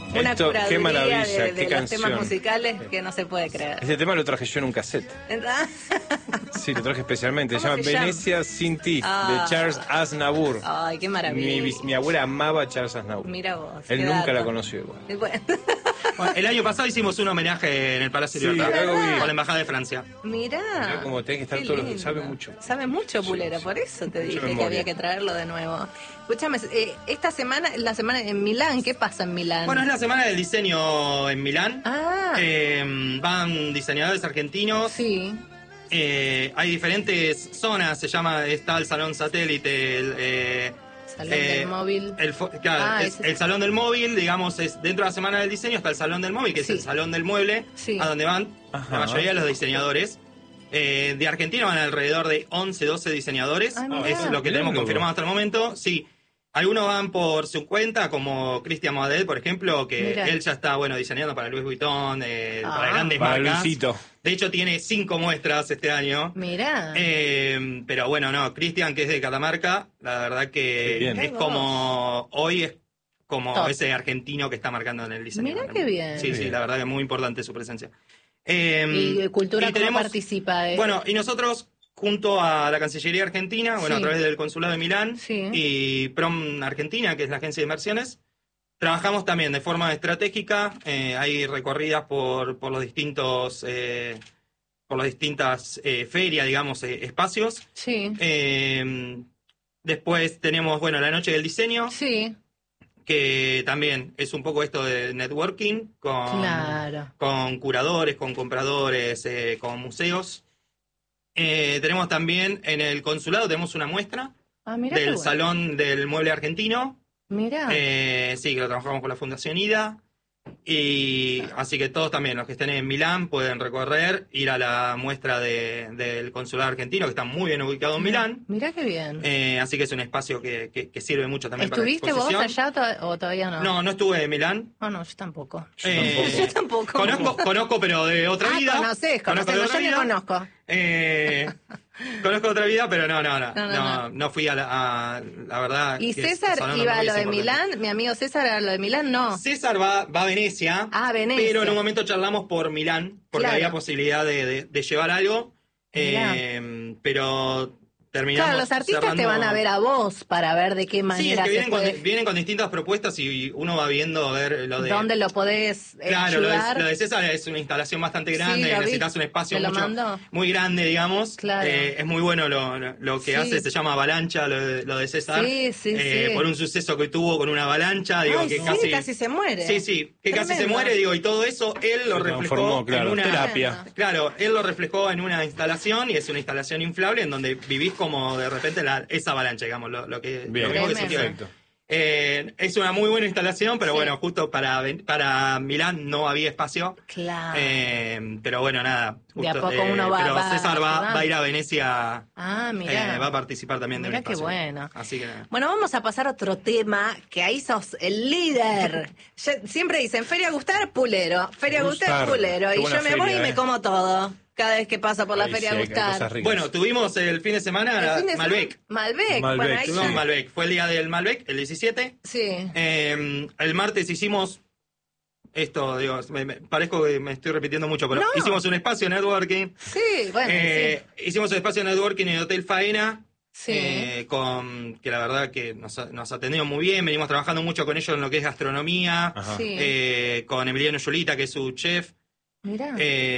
Una Esto, curaduría qué maravilla, de qué los canción. temas musicales que no se puede creer. Este tema lo traje yo en un cassette. Sí, lo traje especialmente. Se ¿Cómo llama se llama? Venecia sin ti, Ah. de Charles Aznavour. Ay, qué maravilla. Mi abuela amaba a Charles Aznavour. Mira vos. Él qué nunca dato. la conoció igual. Y bueno. Bueno, el año pasado hicimos un homenaje en el Palacio de Sí, Libertad algo vi. con la Embajada de Francia. Mirá. Mirá cómo tenés que estar Qué todos los- lindo. sabe mucho. Sabe mucho, Pulero, Sí, por eso te mucha dije que memoria. había que traerlo de nuevo. Escúchame, esta semana, la semana en Milán, ¿qué pasa en Milán? Bueno, es la semana del diseño en Milán. Ah, Van diseñadores argentinos. sí. Hay diferentes zonas, está el Salón Satélite, Salón del móvil. Claro, ese el sí. Salón del Móvil, digamos, es dentro de la Semana del Diseño está el Salón del Móvil, que Sí. es el Salón del Mueble, Sí. a donde van Ajá. la mayoría de los diseñadores. De Argentina van alrededor de 11, 12 diseñadores, Ah, mirá. es lo que tenemos Mirá, confirmado hasta el momento. Sí, algunos van por su cuenta, como Cristian Model, por ejemplo, que Mirá. él ya está diseñando para Louis Vuitton, para Ah. grandes Para marcas. Luisito. De hecho, tiene 5 muestras este año. Mirá. Pero bueno, no, Cristian, que es de Catamarca, la verdad Qué que bien. es como, hoy es como Top. ese argentino que está marcando en el diseño. Mirá qué bien. Sí, sí, Bien. la verdad que es muy importante su presencia. ¿Y Cultura y cómo participa? Bueno, y nosotros, junto a la Cancillería Argentina, bueno, Sí. a través del Consulado de Milán Sí. y PROM Argentina, que es la agencia de inversiones, trabajamos también de forma estratégica. Hay recorridas por los distintos... por las distintas ferias, digamos, espacios. Sí. Después tenemos, bueno, la Noche del Diseño, Sí, que también es un poco esto de networking claro. con curadores, con compradores, con museos. Tenemos también en el consulado, tenemos una muestra Ah, mirá qué del bueno. Salón del Mueble Argentino. Mirá. Sí, que lo trabajamos con la Fundación IDA. Y así que todos también, los que estén en Milán, pueden recorrer, ir a la muestra del consulado argentino, que está muy bien ubicado en Milán. Mirá qué bien. Así que es un espacio que sirve mucho también ¿Estuviste para vos exposición. allá o todavía no? No, no estuve en Milán. Oh, no, yo tampoco. Eh, Yo tampoco. Conozco, pero de otra vida. Conocés, Conozco de yo otra ni vida. conozco. Conozco otra vida, pero no No. fui a la verdad. ¿Y que César Salón iba a Nobel lo es de importante. Milán? ¿Mi amigo César a lo de Milán? No. César va a Venecia. Ah, Venecia. Pero en un momento charlamos por Milán, porque Claro. había posibilidad de llevar algo. Mirá. Pero terminamos. Claro, los artistas te van a ver a vos para ver de qué Sí, es manera que se puede... vienen con distintas propuestas y uno va viendo a ver lo de. ¿Dónde lo podés Claro, ayudar? lo de César es una instalación bastante grande, Sí, lo vi. necesitas un espacio ¿Me lo mandó? muy grande, digamos. Claro. Es muy bueno lo que Sí. hace, se llama avalancha, lo de César. Sí, sí. Por un suceso que tuvo con una avalancha, digo, Ay, que sí, casi se muere. Sí, que casi se Tremendo. muere, digo, y todo eso él lo Se reflejó transformó, claro, en una terapia. Claro, él lo reflejó en una instalación y es una instalación inflable en donde vivís como de repente esa avalancha, digamos, lo Bien, mismo que Tremendo. sintió él. perfecto. Es una muy buena instalación, pero Sí. bueno, justo para Milán no había espacio. Claro. Pero bueno, nada. De a justo, poco uno pero va César va ayudando. a ir a Venecia, Ah, mirá. va a participar también de un Mirá qué espacio. bueno. Así que nada. Bueno, vamos a pasar a otro tema, que ahí sos el líder. Siempre dicen, Feria Gustar, Pulero. Feria Gustar, Gustar. Pulero. Qué Y buena yo me voy y feria, me como todo. Cada vez que paso por la Ahí Feria sí, hay Gustar. cosas ricas. Bueno, tuvimos el fin de semana El fin de semana- Malbec. Malbec. Malbec, Bueno, ahí Tuvimos ya- Malbec. Fue el día del Malbec, el 17. Sí. El martes hicimos esto, digo, parezco que me estoy repitiendo mucho, pero No. hicimos un espacio networking. Sí, bueno, Hicimos el espacio networking en el Hotel Faena. sí. Que la verdad que nos atendió muy bien, venimos trabajando mucho con ellos en lo que es gastronomía, Ajá. Sí. con Emiliano Yulita, que es su chef. Mirá.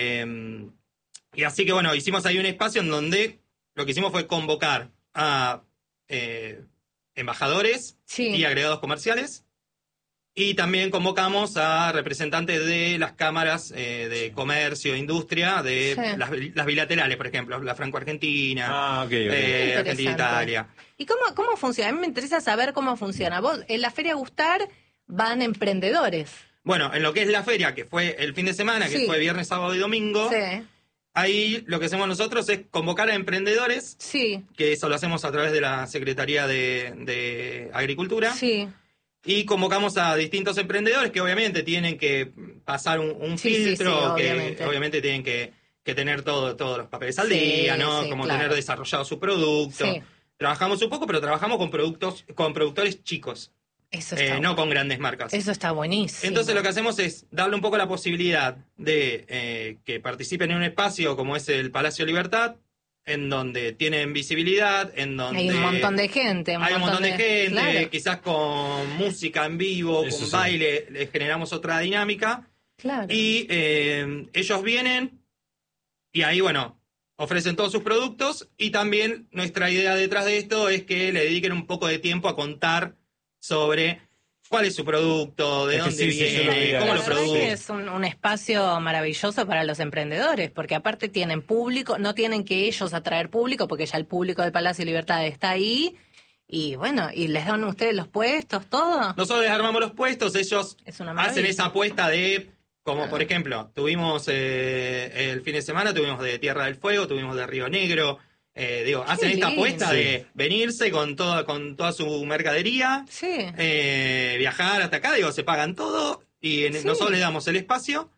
Y así que bueno, hicimos ahí un espacio en donde lo que hicimos fue convocar a embajadores Sí. y agregados comerciales. Y también convocamos a representantes de las cámaras de comercio e industria, de Sí. las bilaterales, por ejemplo, la franco-argentina, Ah, ok, ok. Interesante. Argentina-Italia. ¿Y cómo funciona? A mí me interesa saber cómo funciona. Vos, en la Feria Gustar van emprendedores. Bueno, en lo que es la feria, que fue el fin de semana, que Sí. fue viernes, sábado y domingo, Sí. ahí lo que hacemos nosotros es convocar a emprendedores, Sí. que eso lo hacemos a través de la Secretaría de Agricultura, Sí. y convocamos a distintos emprendedores que obviamente tienen que pasar un Sí, sí, filtro, sí, que obviamente. tienen que tener todos los papeles al Sí, día, ¿no? sí, Como claro. tener desarrollado su producto. Sí. Trabajamos un poco, pero trabajamos con productores chicos. Eso está no bueno. con grandes marcas. Eso está buenísimo. Entonces lo que hacemos es darle un poco la posibilidad de que participen en un espacio como es el Palacio Libertad, en donde tienen visibilidad, en donde hay un montón de gente. hay un montón de gente, Claro, quizás con música en vivo, Eso con sí. baile, les generamos otra dinámica. claro. Y ellos vienen y ahí, bueno, ofrecen todos sus productos y también nuestra idea detrás de esto es que le dediquen un poco de tiempo a contar sobre cuál es su producto, de Es que dónde sí, sí, yo lo viene, veía cómo La lo eso. verdad produce. que es un espacio maravilloso para los emprendedores, porque aparte tienen público, no tienen que ellos atraer público, porque ya el público del Palacio de Libertad está ahí, y bueno, y les dan ustedes los puestos, todo. Nosotros les armamos los puestos, ellos Es una maravilla. hacen esa apuesta de, como por ejemplo, tuvimos el fin de semana, tuvimos de Tierra del Fuego, tuvimos de Río Negro, hacen esta lindo. apuesta de venirse con toda su mercadería, Sí. viajar hasta acá, se pagan todo y Sí. nosotros les damos el espacio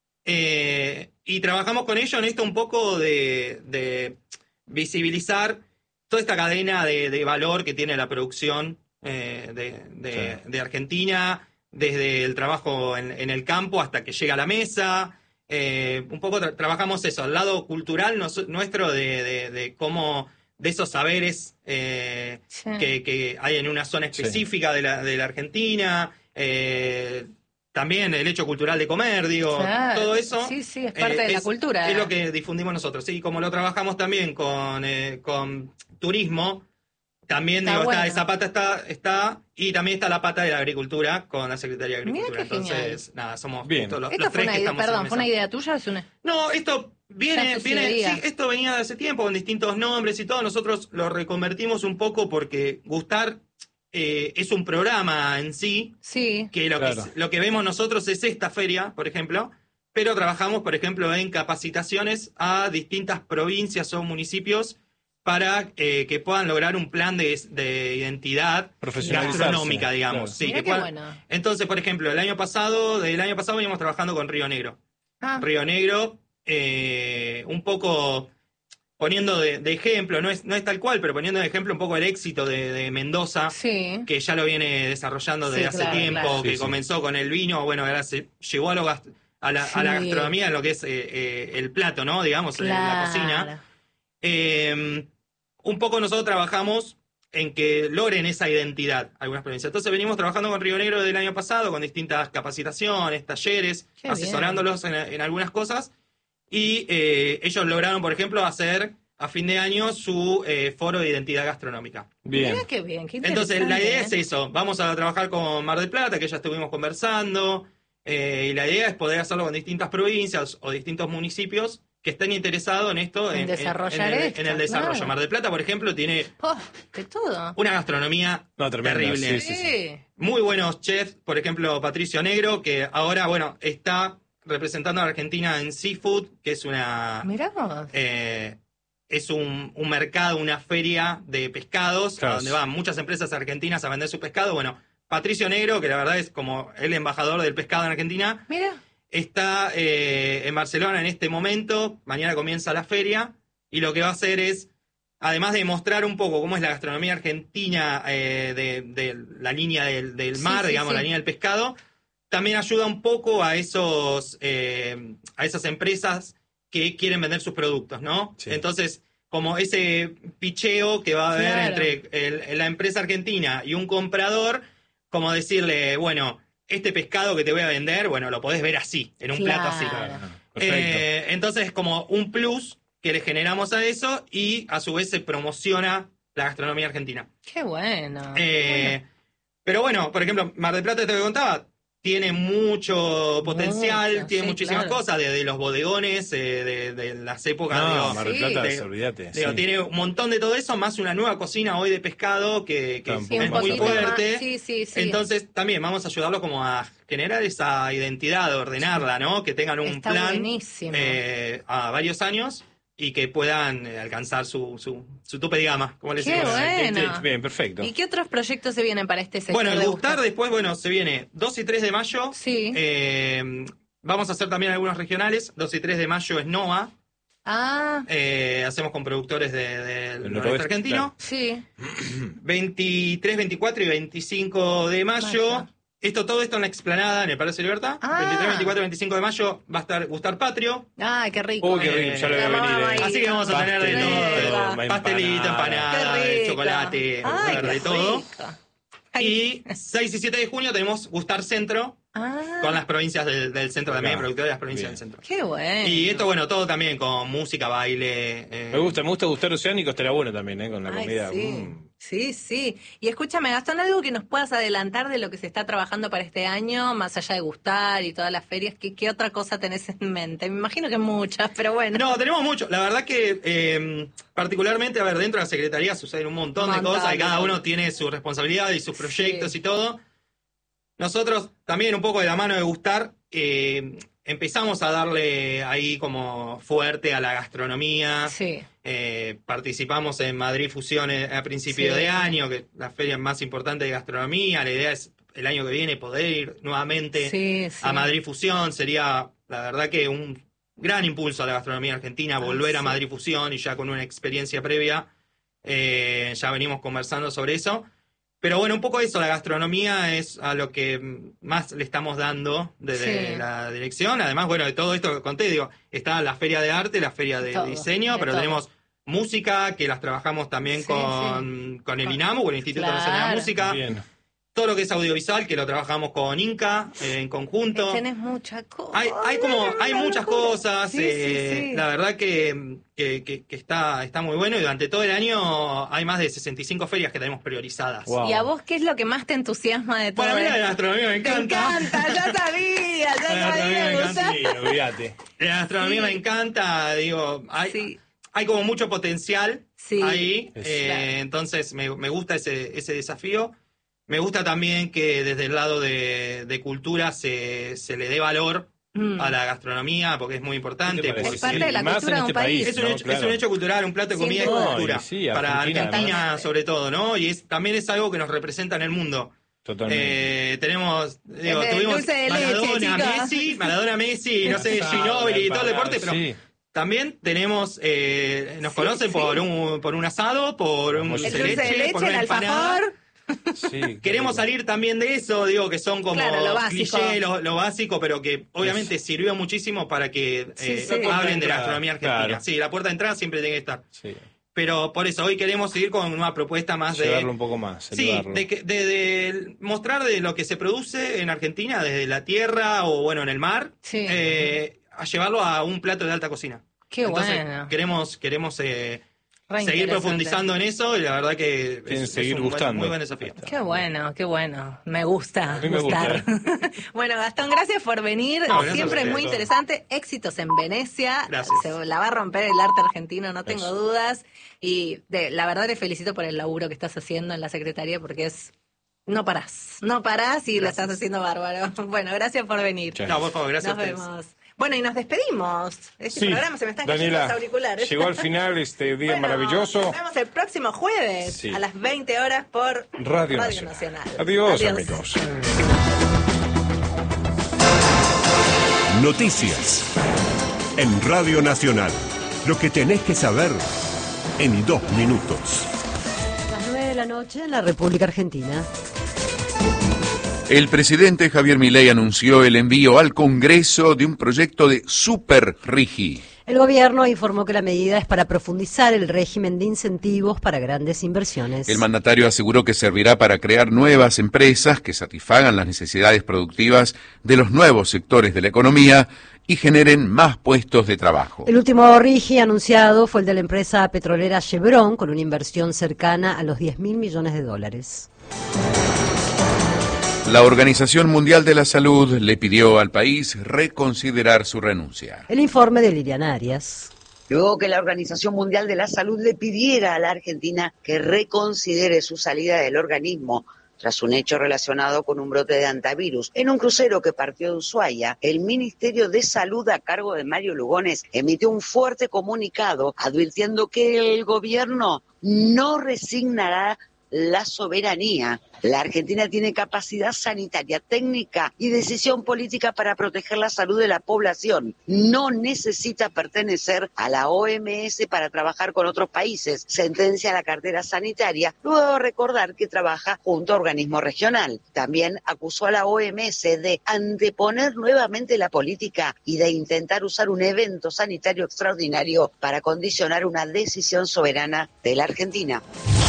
y trabajamos con ellos en esto un poco de visibilizar toda esta cadena de valor que tiene la producción de Argentina, desde el trabajo en el campo hasta que llega a la mesa. Un poco trabajamos eso, al lado cultural nuestro de cómo, de esos saberes Sí. que hay en una zona específica de la Argentina, también el hecho cultural de comer, Claro. todo eso. Sí, sí, es parte de la cultura. Es lo que difundimos nosotros, sí, como lo trabajamos también con turismo, también Está bueno. esa pata está, y también está la pata de la agricultura con la Secretaría de Mira Agricultura. qué genial. Entonces, nada, somos Bien. justo los Esto tres fue una que idea, estamos en la perdón, ¿fue una mesa. idea tuya o es una...? No, esto viene, Ya sucedía. sí, esto venía de hace tiempo con distintos nombres y todo. Nosotros lo reconvertimos un poco porque Gustar es un programa en sí, Sí. que Claro. lo que vemos nosotros es esta feria, por ejemplo, pero trabajamos, por ejemplo, en capacitaciones a distintas provincias o municipios para que puedan lograr un plan de identidad Profesionalizarse, gastronómica, digamos. claro. Sí, Mirá que qué puedan- bueno. Entonces, por ejemplo, del año pasado veníamos trabajando con Río Negro. Ah, Río Negro, un poco poniendo de ejemplo, no es tal cual, pero poniendo de ejemplo un poco el éxito de Mendoza, sí. que ya lo viene desarrollando desde Sí, hace claro, tiempo, claro. que Sí, sí. comenzó con el vino, bueno, ahora se llevó a la Sí. gastronomía, en lo que es el plato, ¿no? Digamos, en la cocina. Un poco nosotros trabajamos en que logren esa identidad algunas provincias. Entonces venimos trabajando con Río Negro del año pasado, con distintas capacitaciones, talleres, Qué asesorándolos en algunas cosas. Y ellos lograron, por ejemplo, hacer a fin de año su foro de identidad gastronómica. Bien. Mirá qué bien, qué Entonces, la idea es interesante, eso. Vamos a trabajar con Mar del Plata, que ya estuvimos conversando. Y la idea es poder hacerlo con distintas provincias o distintos municipios que estén interesados en esto. En desarrollar en el esto, desarrollo. claro. Mar del Plata, por ejemplo, tiene Oh, de todo. una gastronomía No, tremenda, terrible. sí, sí. Sí. Muy buenos chefs, por ejemplo, Patricio Negro, que ahora, bueno, está representando a Argentina en Seafood, que es una... Mirá vos. es un mercado, una feria de pescados, Claro. a donde van muchas empresas argentinas a vender su pescado. Bueno, Patricio Negro, que la verdad es como el embajador del pescado en Argentina, Mira. está en Barcelona en este momento. Mañana comienza la feria y lo que va a hacer es, además de mostrar un poco cómo es la gastronomía argentina de la línea del Sí, mar, sí, digamos, sí. la línea del pescado, también ayuda un poco a esas empresas que quieren vender sus productos, ¿no? Sí. Entonces, como ese picheo que va a haber Claro. entre la empresa argentina y un comprador, como decirle, bueno, este pescado que te voy a vender, bueno, lo podés ver así, en un plato así. Claro. Perfecto. Entonces, como un plus que le generamos a eso y a su vez se promociona la gastronomía argentina. Qué bueno. Pero bueno, por ejemplo, Mar del Plata, te que contaba, tiene mucho potencial, Mucho, tiene sí, muchísimas claro. cosas, de los bodegones, de las épocas. No, digo, Mar del sí. Plata, de- olvídate. digo, sí. tiene un montón de todo eso, más una nueva cocina hoy de pescado que Está un Sí, poco es un muy poquito fuerte. más. Sí, sí, sí. Entonces también vamos a ayudarlo como a generar esa identidad, ordenarla, ¿no? Que tengan un Está plan buenísimo. a varios años y que puedan alcanzar su tope de gama, como les Qué decimos. bueno. Bien, perfecto. ¿Y qué otros proyectos se vienen para este sector? Bueno, el de Gustar después, bueno, se viene 2 y 3 de mayo. Sí. Vamos a hacer también algunos regionales. 2 y 3 de mayo es NOA. Hacemos con productores del noroeste argentino. Claro. Sí. 23, 24 y 25 de mayo. Todo esto en la explanada, en el Palacio de Libertad. 23, 24 y 25 de mayo va a estar Gustar Patrio. Ay, qué rico. Uy, qué rico, ya lo voy a venir. Así que vamos a tener de todo. Pastelito, Pastelito, empanada, Qué rico. chocolate, Ay, de qué todo. rico. Y 6 y 7 de junio tenemos Gustar Centro, con las provincias del centro también, Claro. productores de las provincias Bien. del centro. Qué bueno. Y esto, bueno, todo también con música, baile. Me gusta Gustar Oceánico, estará bueno también, con la Ay, comida. sí. Sí. Y escúchame, Gastón, algo que nos puedas adelantar de lo que se está trabajando para este año, más allá de Gustar y todas las ferias, ¿qué otra cosa tenés en mente? Me imagino que muchas, pero bueno. No, tenemos mucho. La verdad que particularmente, dentro de la Secretaría suceden un montón de cosas y cada uno tiene su responsabilidad y sus proyectos y todo. Nosotros también un poco de la mano de Gustar empezamos a darle ahí como fuerte a la gastronomía. Sí. Participamos en Madrid Fusión a principio de año, que es la feria más importante de gastronomía. La idea es el año que viene poder ir nuevamente a Madrid Fusión. Sería, la verdad, que un gran impulso a la gastronomía argentina, volver a Madrid Fusión y ya con una experiencia previa. Ya venimos conversando sobre eso. Pero bueno, un poco eso, la gastronomía es a lo que más le estamos dando desde la dirección. Además, bueno, de todo esto que conté, está la feria de arte, la feria de diseño, pero tenemos música, que las trabajamos también con el INAMU, con el Instituto Nacional de Música. Bien. Todo lo que es audiovisual, que lo trabajamos con Inca, en conjunto. Tenés mucha cosa. Hay muchas cosas. Sí. La verdad que está muy bueno y durante todo el año hay más de 65 ferias que tenemos priorizadas. Wow. ¿Y a vos qué es lo que más te entusiasma de todo Para mí la esto? gastronomía me encanta. Me encanta, ya sabía, me encanta. Sí, olvídate. La gastronomía me encanta, hay como mucho potencial ahí, entonces me gusta ese desafío. Me gusta también que desde el lado de cultura se le dé valor a la gastronomía, porque es muy importante. Es parte de la cultura de un país. Es un hecho cultural, un plato de comida es cultura. Sí, para Argentina también. sobre todo, ¿no? Y también es algo que nos representa en el mundo. Totalmente. Tuvimos dulce de leche, Maradona, Messi, no sé, Ginóbili y todo el deporte, pero también tenemos, nos conocen por un asado, por un dulce de leche, por una empanada. Alfajor. Sí, Queremos salir también de eso, que son como lo básico. cliché, lo básico, pero que obviamente sirvió muchísimo para que hablen de la gastronomía argentina. Claro. Sí, la puerta de entrada siempre tiene que estar. Sí. Pero por eso hoy queremos seguir con una propuesta más Llevarlo un poco más. Sí, elevarlo. de mostrar de lo que se produce en Argentina, desde la tierra o en el mar, a llevarlo a un plato de alta cocina. Qué Entonces, bueno. Queremos Re seguir interesante. profundizando en eso y la verdad que es seguir un gustando. muy buen desafío. Qué bueno. Me gusta. A mí me gustar. Bueno, Gastón, gracias por venir. Gracias Siempre a es muy ustedes. interesante. Éxitos en Venecia. Gracias. Se la va a romper el arte argentino, no tengo Eso. dudas. Y la verdad te felicito por el laburo que estás haciendo en la Secretaría porque no parás y lo estás haciendo bárbaro. Bueno, gracias por venir. Chao. No, por favor, gracias Nos a ustedes. vemos. Bueno, y nos despedimos. Este programa se me están cayendo Daniela, los auriculares. llegó al final este día Bueno, maravilloso. Nos vemos el próximo jueves Sí. a las 20 horas por Radio Nacional. Adiós, amigos. Noticias en Radio Nacional. Lo que tenés que saber en 2 minutos. Las 9 de la noche en la República Argentina. El presidente Javier Milei anunció el envío al Congreso de un proyecto de Super RIGI. El gobierno informó que la medida es para profundizar el régimen de incentivos para grandes inversiones. El mandatario aseguró que servirá para crear nuevas empresas que satisfagan las necesidades productivas de los nuevos sectores de la economía y generen más puestos de trabajo. El último RIGI anunciado fue el de la empresa petrolera Chevron, con una inversión cercana a los 10.000 millones de dólares. La Organización Mundial de la Salud le pidió al país reconsiderar su renuncia. El informe de Liliana Arias. Luego que la Organización Mundial de la Salud le pidiera a la Argentina que reconsidere su salida del organismo tras un hecho relacionado con un brote de hantavirus. En un crucero que partió de Ushuaia, el Ministerio de Salud a cargo de Mario Lugones emitió un fuerte comunicado advirtiendo que el gobierno no resignará la soberanía. La Argentina tiene capacidad sanitaria, técnica y decisión política para proteger la salud de la población. No necesita pertenecer a la OMS para trabajar con otros países, sentencia la cartera sanitaria, luego de recordar que trabaja junto a organismo regional. También acusó a la OMS de anteponer nuevamente la política y de intentar usar un evento sanitario extraordinario para condicionar una decisión soberana de la Argentina.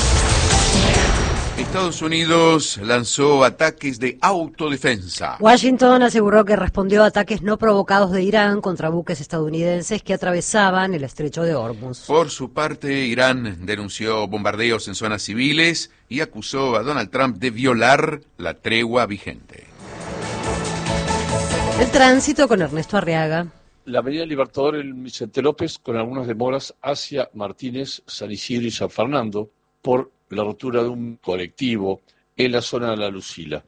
Estados Unidos lanzó ataques de autodefensa. Washington aseguró que respondió a ataques no provocados de Irán contra buques estadounidenses que atravesaban el estrecho de Hormuz. Por su parte, Irán denunció bombardeos en zonas civiles y acusó a Donald Trump de violar la tregua vigente. El tránsito con Ernesto Arriaga. La avenida Libertador en Vicente López con algunas demoras hacia Martínez, San Isidro y San Fernando por la rotura de un colectivo en la zona de La Lucila.